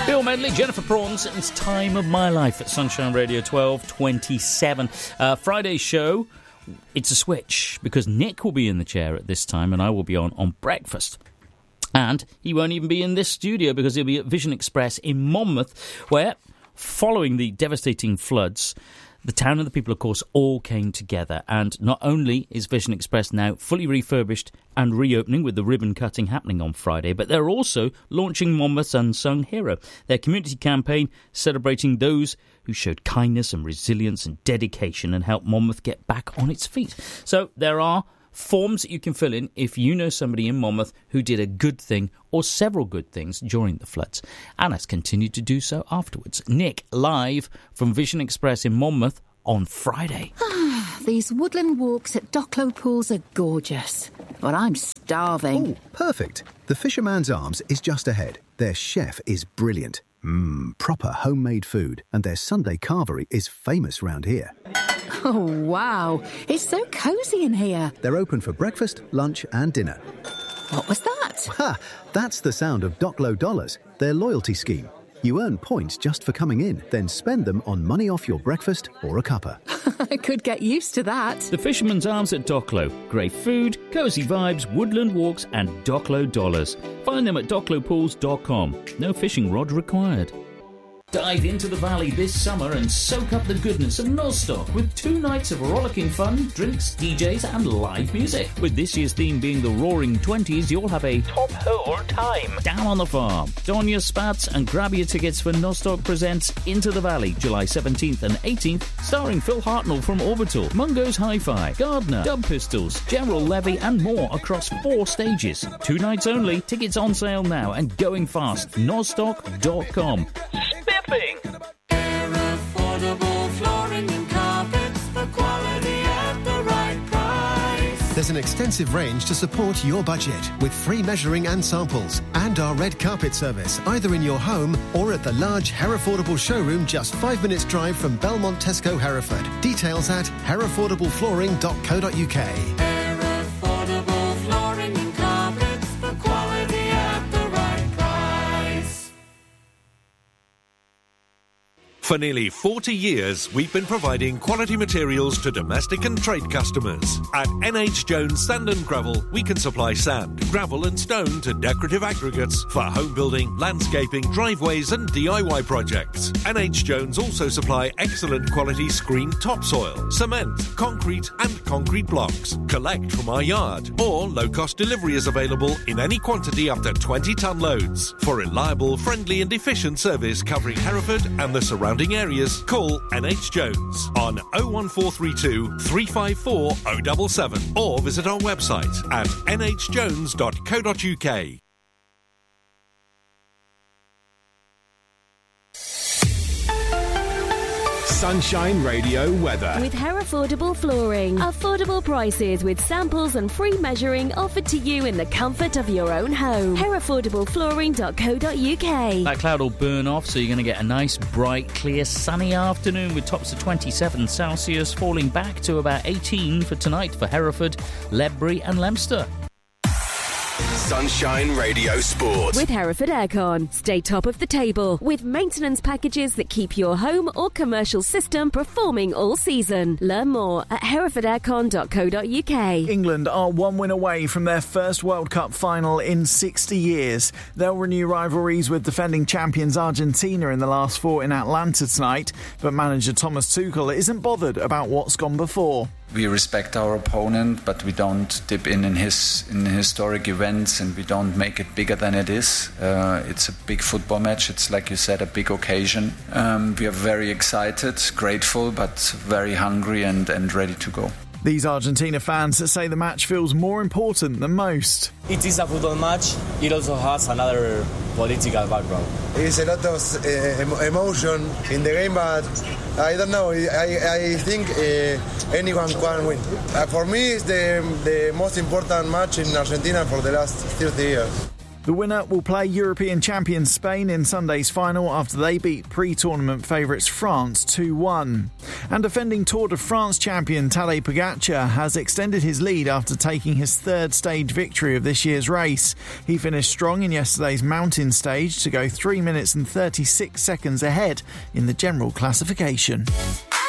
Bill Medley, Jennifer Prawns, it's Time of My Life at Sunshine Radio 1227. Friday's show, it's a switch, because Nick will be in the chair at this time and I will be on breakfast. And he won't even be in this studio because he'll be at Vision Express in Monmouth, where, following the devastating floods, the town and the people, of course, all came together. And not only is Vision Express now fully refurbished and reopening with the ribbon cutting happening on Friday, but they're also launching Monmouth's Unsung Hero, their community campaign celebrating those who showed kindness and resilience and dedication and helped Monmouth get back on its feet. So there are forms that you can fill in if you know somebody in Monmouth who did a good thing or several good things during the floods, and has continued to do so afterwards. Nick, live from Vision Express in Monmouth on Friday. These woodland walks at Docklow Pools are gorgeous, but I'm starving. Oh, perfect. The Fisherman's Arms is just ahead. Their chef is brilliant. Proper homemade food, and their Sunday carvery is famous round here. Oh, wow. It's so cosy in here. They're open for breakfast, lunch and dinner. What was that? Ha! That's the sound of Docklow Dollars, their loyalty scheme. You earn points just for coming in, then spend them on money off your breakfast or a cuppa. I could get used to that. The Fisherman's Arms at Docklow. Great food, cosy vibes, woodland walks and Docklow Dollars. Find them at docklowpools.com. No fishing rod required. Dive into the valley this summer and soak up the goodness of Nostoc with 2 nights of rollicking fun, drinks, DJs and live music. With this year's theme being the Roaring Twenties, you'll have a top hole time down on the farm. Don your spats and grab your tickets for Nostoc Presents Into the Valley, July 17th and 18th, starring Phil Hartnell from Orbital, Mungo's Hi-Fi, Gardner, Dub Pistols, General Levy and more across 4 stages. 2 nights only, tickets on sale now and going fast. Nostoc.com. Affordable flooring and carpets for quality at the right price. There's an extensive range to support your budget with free measuring and samples and our red carpet service either in your home or at the large Herefordable showroom just 5 minutes drive from Belmont Tesco, Hereford. Details at hereffordableflooring.co.uk. Affordable flooring and carpets for quality at the right price. For nearly 40 years, we've been providing quality materials to domestic and trade customers. At NH Jones Sand and Gravel, we can supply sand, gravel and stone to decorative aggregates for home building, landscaping, driveways and DIY projects. NH Jones also supply excellent quality screened topsoil, cement, concrete and concrete blocks. Collect from our yard or low-cost delivery is available in any quantity up to 20-ton loads. For reliable, friendly and efficient service covering Hereford and the surrounding areas, call NH Jones on 01432 354 077 or visit our website at nhjones.co.uk. Sunshine Radio weather. With Herefordable Flooring. Affordable prices with samples and free measuring offered to you in the comfort of your own home. Herefordablepflooring.co.uk. That cloud will burn off, so you're going to get a nice, bright, clear, sunny afternoon with tops of 27 Celsius, falling back to about 18 for tonight for Hereford, Ledbury and Leicester. Sunshine Radio Sport. With Hereford Aircon. Stay top of the table with maintenance packages that keep your home or commercial system performing all season. Learn more at herefordaircon.co.uk. England are 1 win away from their first World Cup final in 60 years. They'll renew rivalries with defending champions Argentina in the last 4 in Atlanta tonight, but manager Thomas Tuchel isn't bothered about what's gone before. We respect our opponent, but we don't dip in his historic events, and we don't make it bigger than it is. It's a big football match. It's, like you said, a big occasion. We are very excited, grateful, but very hungry and ready to go. These Argentina fans say the match feels more important than most. It is a football match. It also has another political background. It's a lot of emotion in the game, but I don't know. I think anyone can win. For me, it's the most important match in Argentina for the last 30 years. The winner will play European champions Spain in Sunday's final after they beat pre-tournament favourites France 2-1. And defending Tour de France champion Tadej Pogačar has extended his lead after taking his third stage victory of this year's race. He finished strong in yesterday's mountain stage to go 3 minutes and 36 seconds ahead in the general classification.